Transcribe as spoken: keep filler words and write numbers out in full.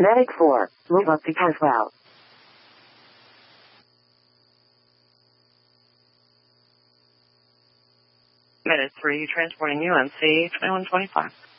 Medic four, move up to Caswell. Medic three, transporting U N C twenty-one twenty-five.